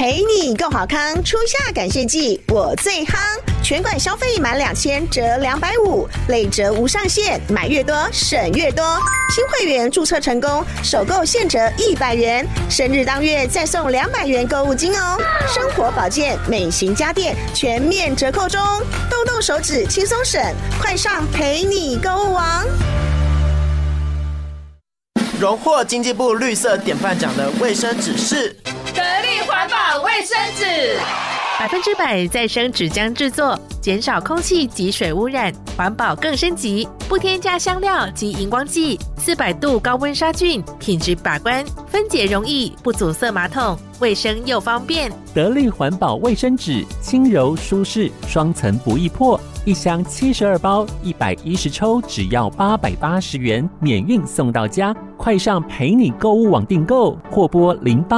陪你更好康初夏感谢季，我最夯！全馆消费满2000折250，累折无上限，买越多省越多。新会员注册成功，首购现折100元，生日当月再送200元购物金哦。生活保健、美型家电全面折扣中，动动手指轻松省，快上陪你购物王！ 荣获经济部绿色典范奖的卫生纸是得力环保卫生纸 ，100%再生纸浆制作，减少空气及水污染，环保更升级，不添加香料及荧光剂，400度高温杀菌，品质把关，分解容易，不阻塞马桶，卫生又方便。 得力环保卫生纸，轻柔舒适，双层不易破，一箱72包，110抽，只要880元，免运送到家。快上陪你购物网订购，或拨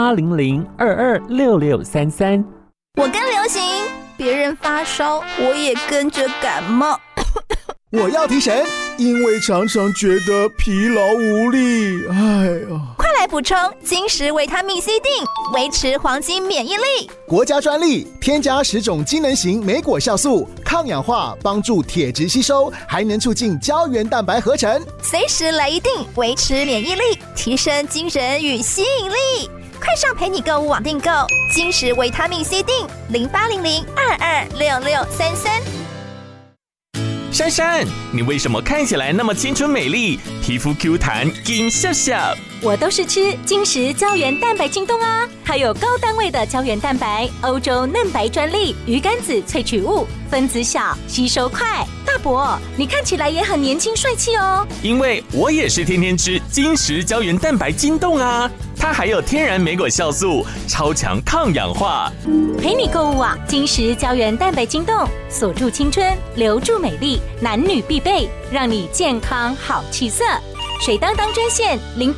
0800226633。 我跟流行，别人发烧，我也跟着感冒。 我要提神，因为常常觉得疲劳无力。 快来补充金石维他命 C 锭，维持黄金免疫力。 国家专利，添加10种机能型莓果酵素，抗氧化，帮助铁质吸收，还能促进胶原蛋白合成。 随时来一锭，维持免疫力，提升精神与吸引力。快上陪你购物网订购金石维他命 C 锭，0800226633。 珊珊，你为什么看起来那么青春美丽，皮肤 Q 弹金笑笑？ 我都是吃金石胶原蛋白晶冻啊，它有高单位的胶原蛋白，欧洲嫩白专利，鱼肝子萃取物，分子小，吸收快。大伯，你看起来也很年轻帅气哦。 因为我也是天天吃金石胶原蛋白晶冻啊，它还有天然莓果酵素，超强抗氧化。 陪你购物网金石胶原蛋白晶冻，锁住青春，留住美丽，男女必备，让你健康好气色。水当当专线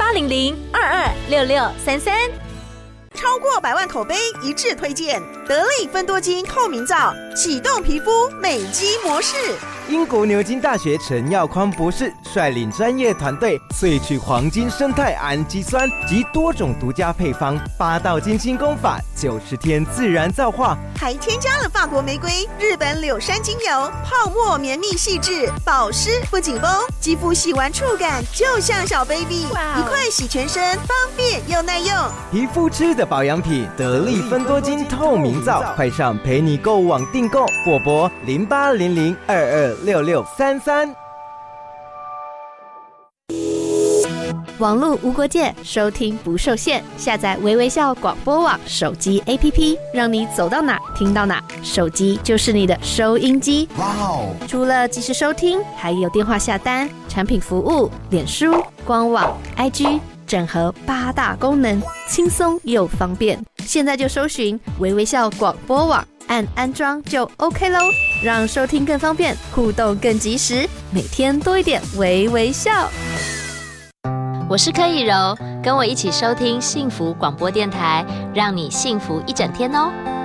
0800226633。 超过100万口碑一致推荐，得力芬多精透明皂，启动皮肤美肌模式。 英国牛津大学陈耀匡博士率领专业团队萃取黄金生态氨基酸及多种独家配方，8道金清功法，90天自然皂化， 还添加了法国玫瑰、日本柳杉精油，泡沫绵密细致，保湿不紧绷，肌肤洗完触感就像小 baby， 一块洗全身，方便又耐用。 皮肤吃的保养品，得力芬多精透明皂，快上陪你购物网订购，或拨0800226633。 网络无国界，收听不受限，下载微微笑广播网手机 APP， 让你走到哪听到哪，手机就是你的收音机。哇哦！除了即时收听，还有电话下单、产品服务、脸书、官网、IG， 整合8大功能，轻松又方便。现在就搜寻微微笑广播网，按安装就 OK 咯，让收听更方便，互动更及时，每天多一点微微笑。 我是柯以柔，跟我一起收听幸福广播电台，让你幸福一整天哦。